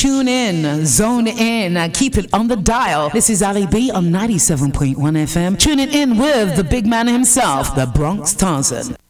Tune in, zone in, keep it on the dial. This is Ali B on 97.1 FM. Tuning in with the big man himself, the Bronx Tarzan.